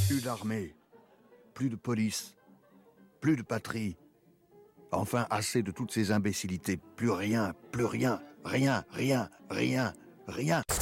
Plus d'armée, plus de police, plus de patrie. Enfin, assez de toutes ces imbécilités. Plus rien, rien, rien, rien, rien, rien.